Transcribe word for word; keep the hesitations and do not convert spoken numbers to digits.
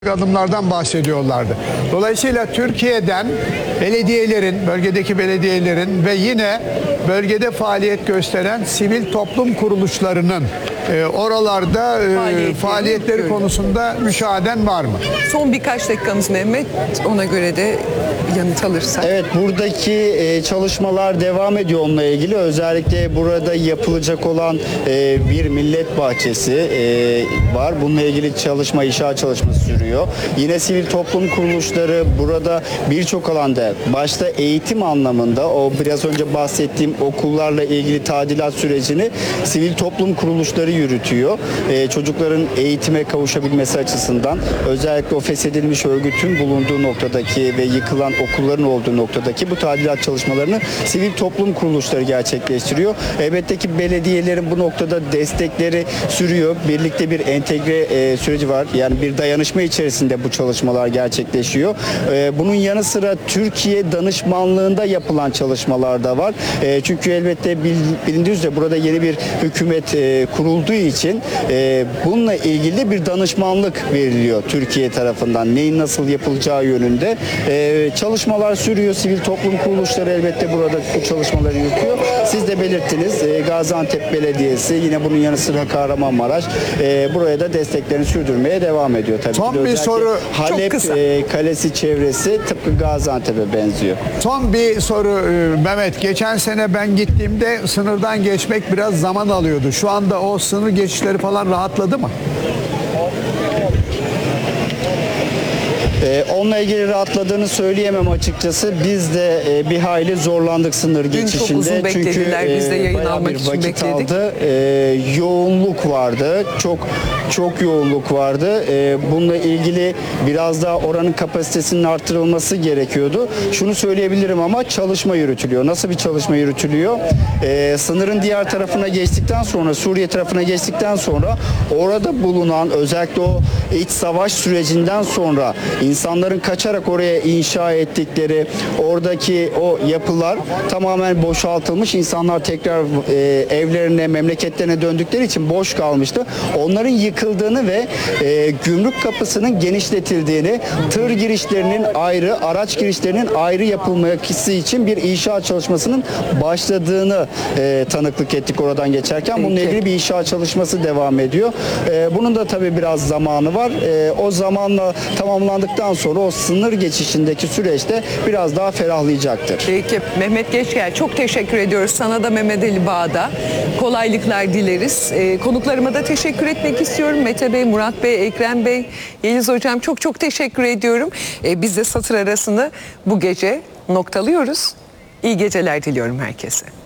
adımlardan bahsediyorlardı. Dolayısıyla Türkiye'den belediyelerin, bölgedeki belediyelerin ve yine bölgede faaliyet gösteren sivil toplum kuruluşlarının e, oralarda e, Faaliyetleri, faaliyetleri konusunda müşaheden var mı? Son birkaç dakikamız Mehmet, ona göre de yanıt alırsak. Evet, buradaki e, çalışmalar devam ediyor onunla ilgili. Özellikle burada yapılacak olan e, bir millet bahçesi e, var. Bununla ilgili çalışma, inşaat çalışması sürüyor. Yine sivil toplum kuruluşları burada birçok alanda, başta eğitim anlamında o biraz önce bahsettiğim okullarla ilgili tadilat sürecini sivil toplum kuruluşları yürütüyor. E, çocukların eğitime kavuşabilmesi açısından özellikle o feshedilmiş örgütün bulunduğu noktadaki ve yıkılan okulların olduğu noktadaki bu tadilat çalışmalarını sivil toplum kuruluşları gerçekleştiriyor. Elbette ki belediyelerin bu noktada destekleri sürüyor. Birlikte bir entegre e, süreci var. Yani bir dayanışma içerisinde bu çalışmalar gerçekleşiyor. E, bunun yanı sıra Türkiye danışmanlığında yapılan çalışmalar da var. E, çünkü elbette bil, bilindiği üzere burada yeni bir hükümet e, kurulduğu için e, bununla ilgili bir danışmanlık veriliyor Türkiye tarafından. Neyin nasıl yapılacağı yönünde. E, çalışmalar sürüyor. Sivil toplum kuruluşları elbette burada bu çalışmaları yürütüyor. Siz de belirttiniz. E, Gaziantep Belediyesi, yine bunun yanı sıra Kahramanmaraş e, buraya da desteklerini sürdürmeye devam ediyor tabii. Son bir Özellikle soru. Halep e, Kalesi çevresi tıpkı Gaziantep'e benziyor. Son bir soru e, Mehmet. Geçen sene ben gittiğimde sınırdan geçmek biraz zaman alıyordu. Şu anda o sınır geçişleri falan rahatladı mı? Ee, onunla ilgili rahatladığını söyleyemem açıkçası. Biz de e, bir hayli zorlandık sınır Dün geçişinde. çok uzun beklediler. Çünkü Biz de yayın bayağı almak bir için vakit bekledik. aldı. E, yoğunluk vardı. Çok çok yoğunluk vardı. E, bununla ilgili biraz daha oranın kapasitesinin artırılması gerekiyordu. Şunu söyleyebilirim ama çalışma yürütülüyor. Nasıl bir çalışma yürütülüyor? E, sınırın diğer tarafına geçtikten sonra, Suriye tarafına geçtikten sonra orada bulunan özellikle o iç savaş sürecinden sonra İnsanların kaçarak oraya inşa ettikleri oradaki o yapılar tamamen boşaltılmış. İnsanlar tekrar e, evlerine, memleketlerine döndükleri için boş kalmıştı. Onların yıkıldığını ve e, gümrük kapısının genişletildiğini, tır girişlerinin ayrı, araç girişlerinin ayrı yapılması için bir inşaat çalışmasının başladığını e, tanıklık ettik oradan geçerken. Bununla ilgili bir inşaat çalışması devam ediyor. E, bunun da tabii biraz zamanı var. E, o zamanla tamamlandıktan sonra o sınır geçişindeki süreçte biraz daha ferahlayacaktır. Peki Mehmet Geçgel, çok teşekkür ediyoruz. Sana da Mehmet Ali Bağ'da kolaylıklar dileriz. Ee, konuklarıma da teşekkür etmek istiyorum. Mete Bey, Murat Bey, Ekrem Bey, Yeliz Hocam çok çok teşekkür ediyorum. Ee, biz de satır arasını bu gece noktalıyoruz. İyi geceler diliyorum herkese.